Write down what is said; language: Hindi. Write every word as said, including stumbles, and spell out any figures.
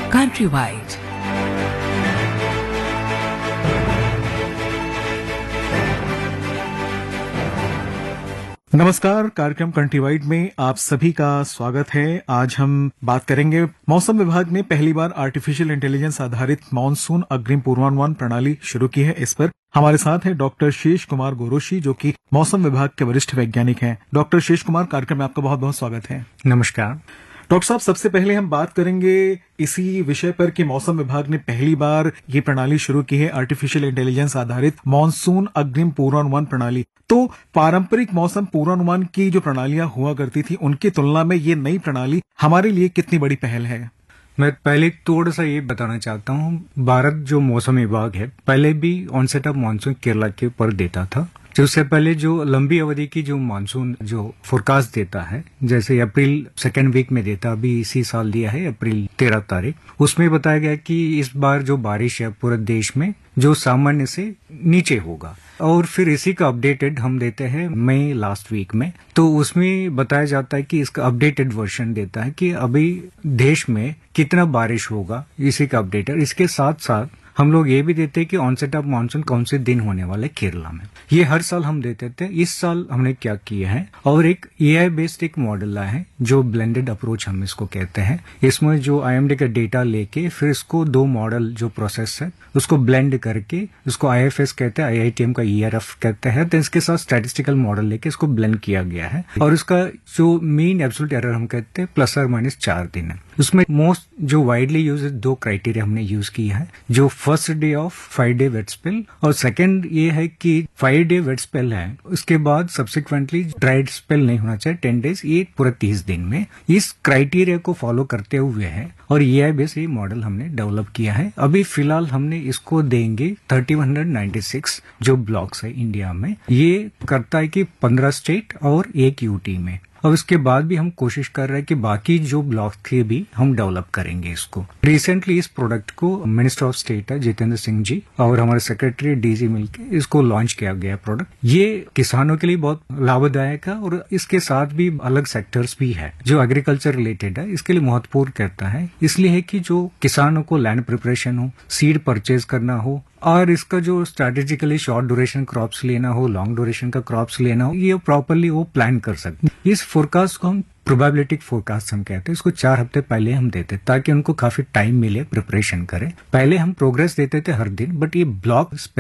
Countrywide. नमस्कार, कार्यक्रम कंट्रीवाइड में आप सभी का स्वागत है। आज हम बात करेंगे, मौसम विभाग ने पहली बार आर्टिफिशियल इंटेलिजेंस आधारित मानसून अग्रिम पूर्वानुमान प्रणाली शुरू की है। इस पर हमारे साथ हैं डॉक्टर शेष कुमार गोरोशी, जो कि मौसम विभाग के वरिष्ठ वैज्ञानिक हैं। डॉक्टर शेष कुमार, कार्यक्रम में आपका बहुत बहुत स्वागत है। नमस्कार डॉक्टर साहब, सबसे पहले हम बात करेंगे इसी विषय पर कि मौसम विभाग ने पहली बार ये प्रणाली शुरू की है, आर्टिफिशियल इंटेलिजेंस आधारित मानसून अग्रिम पूर्वानुमान प्रणाली। तो पारंपरिक मौसम पूर्वानुमान की जो प्रणालियां हुआ करती थी, उनकी तुलना में ये नई प्रणाली हमारे लिए कितनी बड़ी पहल है? मैं पहले थोड़ा सा ये बताना चाहता हूँ, भारत जो मौसम विभाग है पहले भी ऑनसेट ऑफ मानसून केरला के ऊपर देता था। जो उससे पहले जो लंबी अवधि की जो मानसून जो फोरकास्ट देता है, जैसे अप्रैल सेकेंड वीक में देता, अभी इसी साल दिया है अप्रैल तेरह तारीख, उसमें बताया गया कि इस बार जो बारिश है पूरे देश में जो सामान्य से नीचे होगा। और फिर इसी का अपडेटेड हम देते हैं मई लास्ट वीक में, तो उसमें बताया जाता है कि इसका अपडेटेड वर्जन देता है कि अभी देश में कितना बारिश होगा, इसी का अपडेटेड। इसके साथ साथ हम लोग ये भी देते हैं कि ऑनसेट ऑफ मानसून कौन से दिन होने वाले केरला में। ये हर साल हम देते थे। इस साल हमने क्या किया है, और एक एआई बेस्ड एक मॉडल लाया है, जो ब्लेंडेड अप्रोच हम इसको कहते हैं। इसमें जो आईएमडी का डेटा लेके फिर इसको दो मॉडल जो प्रोसेस है उसको ब्लेंड करके, उसको आईएफएस कहते हैं, आईआईटीएम का ईआरएफ कहते हैं, तो इसके साथ स्टैटिस्टिकल मॉडल लेके इसको ब्लेंड किया गया है। और इसका जो मीन एब्सोल्यूट एरर हम कहते हैं प्लस और माइनस चार दिन है। उसमें मोस्ट जो वाइडली यूज दो क्राइटेरिया हमने यूज किया है, जो first day of five day wait spell, और सेकेंड ये है कि फाइव डे वेट स्पेल है, उसके बाद सब्सिक्वेंटली ड्राइड स्पेल नहीं होना चाहिए टेन डेज, ये पूरा तीस दिन में। इस क्राइटेरिया को फॉलो करते हुए है और एआई बेस ये मॉडल हमने डेवलप किया है। अभी फिलहाल हमने इसको देंगे थर्टी वन नाइन्टी सिक्स जो ब्लॉक्स है इंडिया में, ये करता है कि पंद्रह स्टेट और एक यूटी में। और इसके बाद भी हम कोशिश कर रहे हैं कि बाकी जो ब्लॉक थे भी हम डेवलप करेंगे इसको। रिसेंटली इस प्रोडक्ट को मिनिस्टर ऑफ स्टेट है जितेंद्र सिंह जी और हमारे सेक्रेटरी डीजी मिलकर इसको लॉन्च किया गया प्रोडक्ट। ये किसानों के लिए बहुत लाभदायक है, और इसके साथ भी अलग सेक्टर्स भी है जो एग्रीकल्चर रिलेटेड है, इसके लिए महत्वपूर्ण करता है। इसलिए है कि जो किसानों को लैंड प्रिपरेशन हो, सीड परचेज करना हो, और इसका जो स्ट्रेटेजिकली शॉर्ट ड्यूरेशन क्रॉप्स लेना हो, लॉन्ग ड्यूरेशन का क्रॉप्स लेना हो, ये प्रॉपरली वो प्लान कर सकते हैं। इस फोरकास्ट को हम प्रोबेबिलिटिक फोरकास्ट हम कहते हैं। इसको चार हफ्ते पहले हम देते ताकि उनको काफी टाइम मिले प्रिपरेशन करें। पहले हम प्रोग्रेस देते थे हर दिन, बट ये ब्लॉक